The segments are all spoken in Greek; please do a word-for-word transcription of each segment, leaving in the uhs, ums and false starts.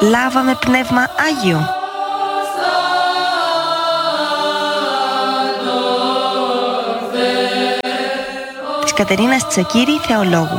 λάβαμε Πνεύμα Άγιο? Της Κατερίνας Τσακύρη, θεολόγου.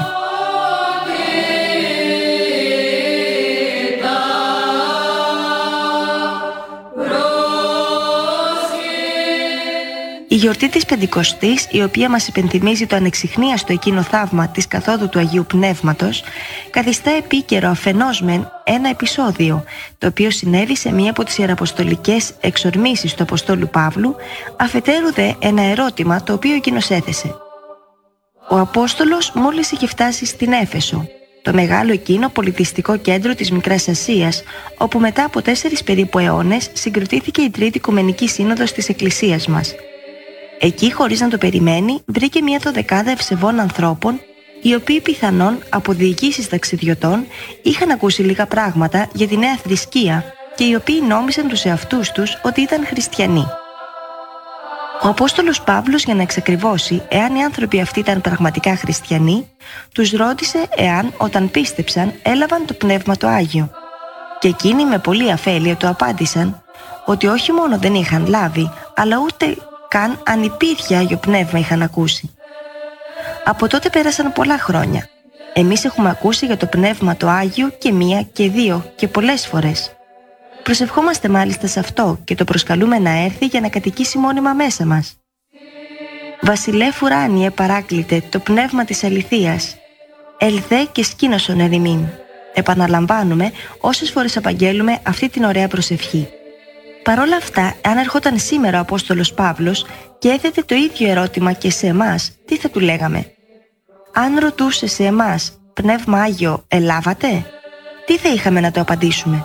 Η γιορτή της Πεντηκοστής, η οποία μας υπενθυμίζει το ανεξιχνίαστο εκείνο θαύμα της καθόδου του Αγίου Πνεύματος, καθιστά επίκαιρο αφενός μεν ένα επεισόδιο, το οποίο συνέβη σε μία από τις ιεραποστολικές εξορμήσεις του Αποστόλου Παύλου, αφετέρου δε ένα ερώτημα το οποίο εκείνος έθεσε. Ο Απόστολος μόλις είχε φτάσει στην Έφεσο, το μεγάλο εκείνο πολιτιστικό κέντρο της Μικράς Ασίας, όπου μετά από τέσσερις περίπου αιώνες συγκροτήθηκε η Τρίτη Οικουμενική Σύνοδος της Εκκλησίας μας. Εκεί, χωρίς να το περιμένει, βρήκε μια δωδεκάδα ευσεβών ανθρώπων, οι οποίοι πιθανόν από διοικήσεις ταξιδιωτών είχαν ακούσει λίγα πράγματα για τη νέα θρησκεία και οι οποίοι νόμισαν τους εαυτούς τους ότι ήταν χριστιανοί. Ο Απόστολος Παύλος, για να εξακριβώσει εάν οι άνθρωποι αυτοί ήταν πραγματικά χριστιανοί, τους ρώτησε εάν όταν πίστεψαν έλαβαν το Πνεύμα το Άγιο. Και εκείνοι με πολλή αφέλεια του απάντησαν ότι όχι μόνο δεν είχαν λάβει, αλλά ούτε καν αν υπήρχε Άγιο Πνεύμα είχαν ακούσει. Από τότε πέρασαν πολλά χρόνια. Εμείς έχουμε ακούσει για το Πνεύμα το Άγιο και μία και δύο και πολλές φορές. Προσευχόμαστε μάλιστα σε αυτό και το προσκαλούμε να έρθει για να κατοικήσει μόνιμα μέσα μας. Βασιλεύ ουράνιε παράκλητε το πνεύμα της αληθείας, ελθέ και σκήνωσον ερημήν. Επαναλαμβάνουμε όσες φορές απαγγέλουμε αυτή την ωραία προσευχή. Παρ' όλα αυτά, αν ερχόταν σήμερα ο Απόστολος Παύλος και έθετε το ίδιο ερώτημα και σε εμάς, τι θα του λέγαμε? Αν ρωτούσε σε εμάς, Πνεύμα Άγιο ελάβατε? Τι θα είχαμε να το απαντήσουμε?